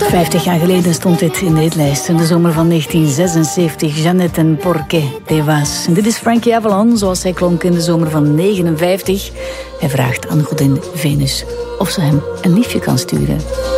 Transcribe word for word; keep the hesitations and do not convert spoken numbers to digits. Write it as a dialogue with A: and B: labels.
A: vijftig jaar geleden stond dit in de hitlijst. In de zomer van negentien zesenzeventig. Jeannette en Porque te vas. En dit is Frankie Avalon, zoals hij klonk in de zomer van negenenvijftig. Hij vraagt aan godin Venus of ze hem een liefje kan sturen.